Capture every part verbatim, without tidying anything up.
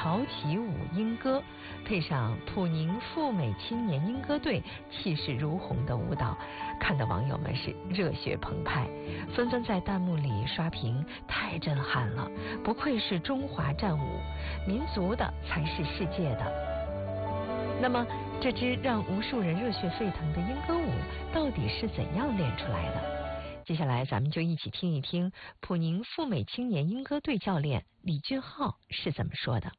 潮起舞莺歌，配上普宁赴美青年莺歌队气势如虹的舞蹈，看得网友们是热血澎湃，纷纷在弹幕里刷屏，太震撼了，不愧是中华战舞，民族的才是世界的。那么这支让无数人热血沸腾的莺歌舞到底是怎样练出来的？接下来咱们就一起听一听普宁赴美青年莺歌队教练李俊浩是怎么说的。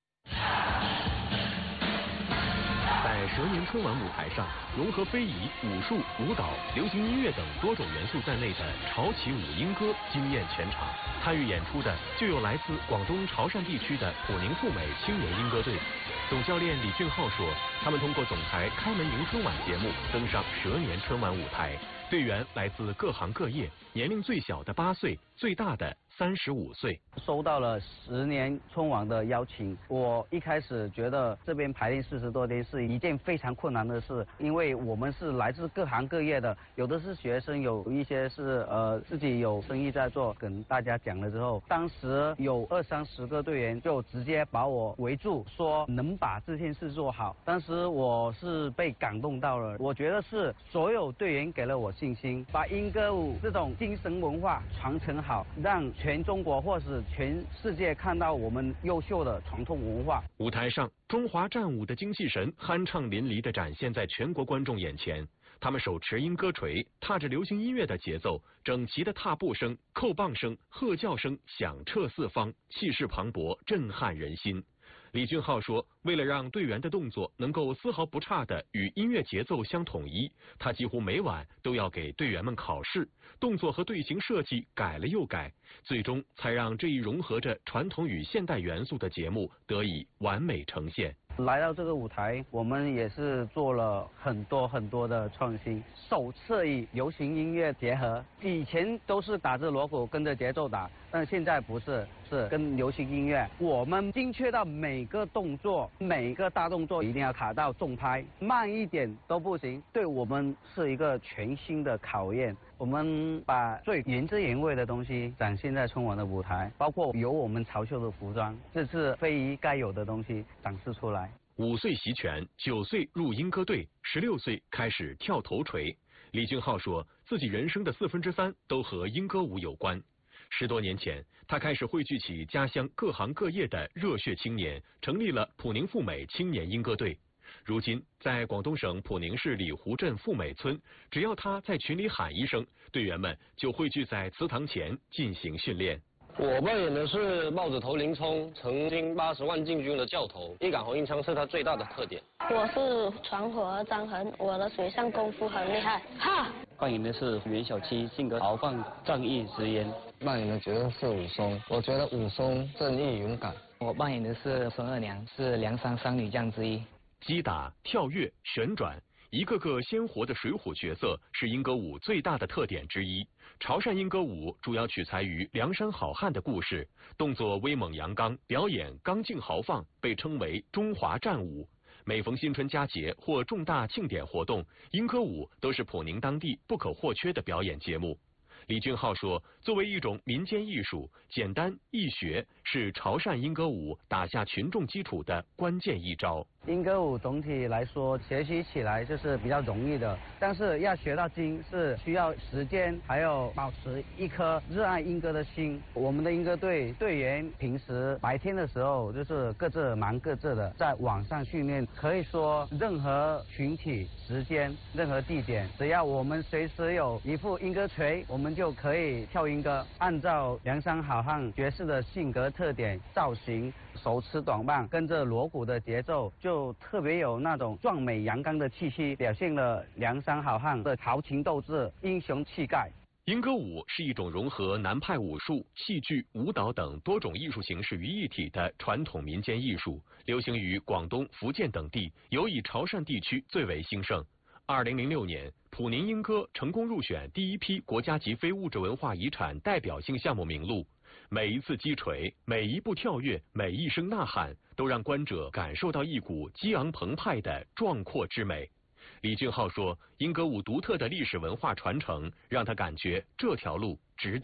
在蛇年春晚舞台上，融合非遗、武术、舞蹈、流行音乐等多种元素在内的潮起舞莺歌惊艳全场。参与演出的就有来自广东潮汕地区的普宁赴美青年莺歌队。总教练李俊浩说，他们通过总台开门迎春晚节目登上蛇年春晚舞台，队员来自各行各业，年龄最小的八岁，最大的三十五岁。 收到了十年春晚的邀请，我一开始觉得这边排练四十多天是一件非常困难的事，因为我们是来自各行各业的，有的是学生，有一些是呃自己有生意在做。跟大家讲了之后，当时有二三十个队员就直接把我围住，说能把这件事做好。当时我是被感动到了，我觉得是所有队员给了我信心，把莺歌舞这种精神文化传承好，让全中国或是全世界看到我们优秀的传统文化。 舞台上，中华战舞的精气神酣畅淋漓地展现在全国观众眼前。他们手持莺歌锤，踏着流行音乐的节奏，整齐的踏步声、扣棒声、喝叫声响彻四方，气势磅礴，震撼人心。李俊浩说，为了让队员的动作能够丝毫不差地与音乐节奏相统一，他几乎每晚都要给队员们考试，动作和队形设计改了又改，最终才让这一融合着传统与现代元素的节目得以完美呈现。 来到这个舞台，我们也是做了很多很多的创新，首次与流行音乐结合。以前都是打着锣鼓跟着节奏打，但现在不是，是跟流行音乐。我们精确到每个动作，每个大动作一定要卡到重拍，慢一点都不行。对我们是一个全新的考验。我们把最原汁原味的东西展现在春晚的舞台，包括有我们潮秀的服装，这是非遗该有的东西展示出来。 五岁习拳，九岁入莺歌队，十六岁开始跳头锤。李俊浩说，自己人生的四分之三都和莺歌舞有关。十多年前，他开始汇聚起家乡各行各业的热血青年，成立了普宁赴美青年莺歌队。如今，在广东省普宁市里湖镇富美村，只要他在群里喊一声，队员们就汇聚在祠堂前进行训练。 我扮演的是帽子头林冲，曾经八十万禁军的教头，一杆红缨枪是他最大的特点。 我是传火儿张衡，我的水上功夫很厉害，哈！ 扮演的是袁小七，性格豪放、仗义直言。 扮演的角色是武松，我觉得武松正义勇敢。 我扮演的是孙二娘，是梁山三女将之一。 击打、跳跃、旋转，一个个鲜活的水浒角色是莺歌舞最大的特点之一。潮汕莺歌舞主要取材于梁山好汉的故事，动作威猛阳刚，表演刚劲豪放，被称为中华战舞。每逢新春佳节或重大庆典活动，莺歌舞都是普宁当地不可或缺的表演节目。李俊浩说，作为一种民间艺术，简单易学是潮汕莺歌舞打下群众基础的关键一招。 莺歌舞总体来说学习起来就是比较容易的，但是要学到精是需要时间，还有保持一颗热爱莺歌的心。我们的莺歌队队员平时白天的时候就是各自忙各自的，在网上训练，可以说任何群体、时间、任何地点，只要我们随时有一副莺歌锤，我们就可以跳莺歌。按照梁山好汉角色的性格特点、造型，手持短棒，跟着锣鼓的节奏，就特别有那种壮美阳刚的气息，表现了梁山好汉的豪情斗志、英雄气概。 莺歌舞是一种融合南派武术、戏剧、舞蹈等多种艺术形式于一体的传统民间艺术，流行于广东、福建等地，尤以潮汕地区最为兴盛。二零零六年，普宁莺歌成功入选第一批国家级非物质文化遗产代表性项目名录。每一次击锤，每一步跳跃，每一声呐喊，都让观者感受到一股激昂澎湃的壮阔之美。李俊浩说，莺歌舞独特的历史文化传承，让他感觉这条路值得。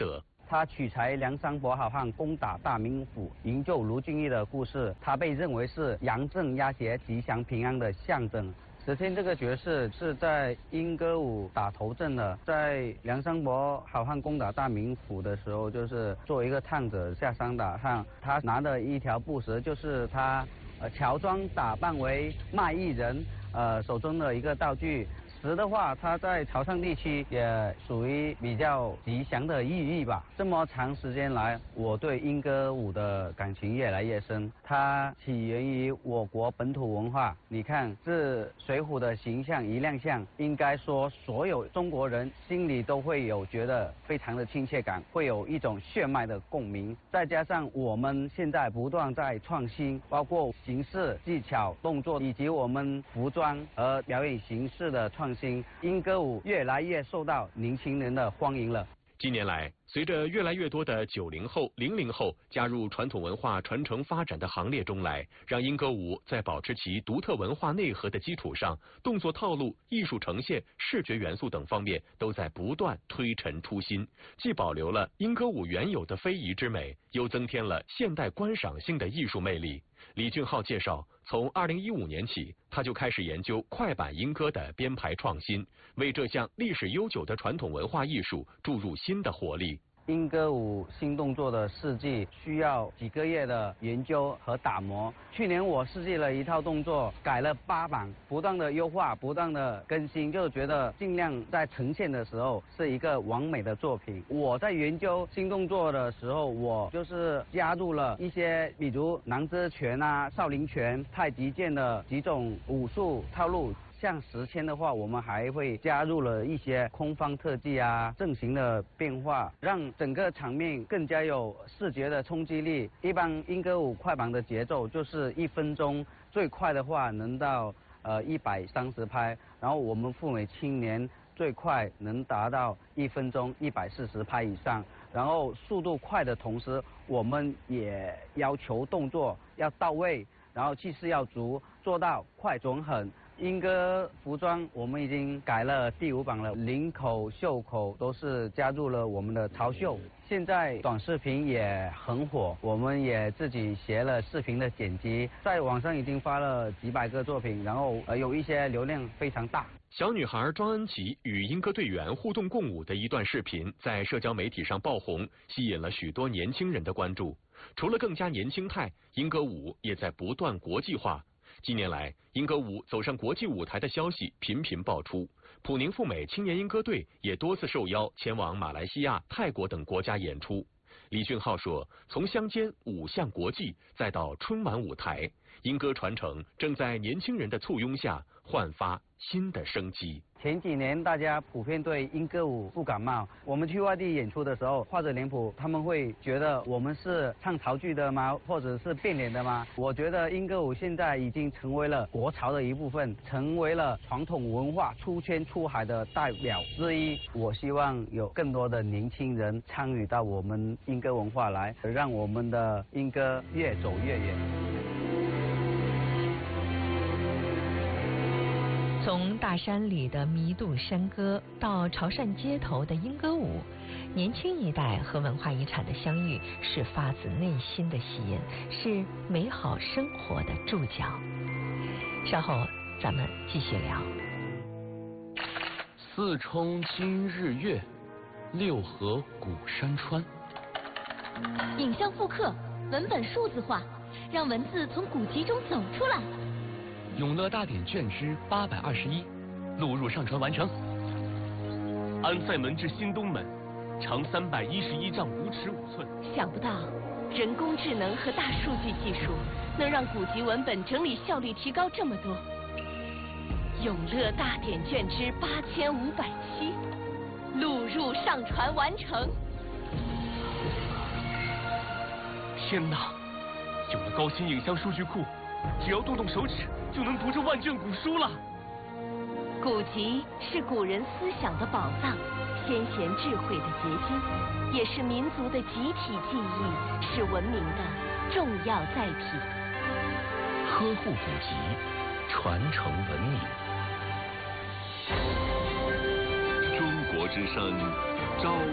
他取材梁山伯好汉攻打大名府、营救卢俊义的故事，他被认为是杨震压邪、吉祥平安的象征。石天这个角色是在莺歌舞打头阵的，在梁山伯好汉攻打大名府的时候，就是作为一个探子下山打探，他拿的一条布蛇，就是他呃乔装打扮为卖艺人，呃手中的一个道具。石的话，它在潮汕地区也属于比较吉祥的寓意吧。这么长时间来，我对莺歌舞的感情越来越深。它起源于我国本土文化。你看，这水浒的形象一亮相，应该说所有中国人心里都会有觉得非常的亲切感，会有一种血脉的共鸣。再加上我们现在不断在创新，包括形式、技巧、动作，以及我们服装和表演形式的创新，莺歌舞越来越受到年轻人的欢迎了。 近年来，随着越来越多的九零后、零零后加入传统文化传承发展的行列中来，让莺歌舞在保持其独特文化内核的基础上，动作套路、艺术呈现、视觉元素等方面都在不断推陈出新，既保留了莺歌舞原有的非遗之美，又增添了现代观赏性的艺术魅力。李俊浩介绍，从二零一五年起，他就开始研究快板莺歌的编排创新，为这项历史悠久的传统文化艺术注入新的活力。 莺歌舞新动作的设计需要几个月的研究和打磨。去年我设计了一套动作，改了八版，不断的优化，不断的更新，就觉得尽量在呈现的时候是一个完美的作品。我在研究新动作的时候，我就是加入了一些，比如南之拳啊、少林拳、太极剑的几种武术套路。像石阡的话，我们还会加入了一些空方特技啊、阵型的变化，让整个场面更加有视觉的冲击力。一般莺歌舞快板的节奏就是一分钟，最快的话能到呃一百三十拍，然后我们赴美青年最快能达到一分钟一百四十拍以上。然后速度快的同时，我们也要求动作要到位，然后气势要足，做到快准狠。莺歌服装我们已经改了第五版了，领口、袖口都是加入了我们的潮绣。现在短视频也很火，我们也自己学了视频的剪辑，在网上已经发了几百个作品，然后呃有一些流量非常大。 小女孩庄恩琪与莺歌队员互动共舞的一段视频在社交媒体上爆红，吸引了许多年轻人的关注。除了更加年轻态，莺歌舞也在不断国际化。近年来，莺歌舞走上国际舞台的消息频频爆出，普宁赴美青年莺歌队也多次受邀前往马来西亚、泰国等国家演出。李俊浩说，从乡间舞向国际，再到春晚舞台，莺歌传承正在年轻人的簇拥下焕发新的生机。 前几年大家普遍对莺歌舞不感冒，我们去外地演出的时候，画着脸谱，他们会觉得我们是唱潮剧的吗？或者是变脸的吗？我觉得莺歌舞现在已经成为了国潮的一部分，成为了传统文化出圈出海的代表之一。我希望有更多的年轻人参与到我们莺歌文化来，让我们的莺歌越走越远。 从大山里的弥渡山歌到潮汕街头的莺歌舞，年轻一代和文化遗产的相遇是发自内心的吸引，是美好生活的注脚。稍后咱们继续聊。 四冲今日月，六合古山川。 影像复刻，文本数字化，让文字从古籍中走出来。 永乐大典卷之八百二十一，录入上传完成。安塞门至新东门，长三百一十一丈五尺五寸。 想不到，人工智能和大数据技术能让古籍文本整理效率提高这么多。永乐大典卷之八千五百七，录入上传完成。 天哪！有了高新影像数据库，只要动动手指就能读这万卷古书了。 古籍是古人思想的宝藏，先贤智慧的结晶，也是民族的集体记忆，是文明的重要载体。 呵护古籍，传承文明。 中国之声，朝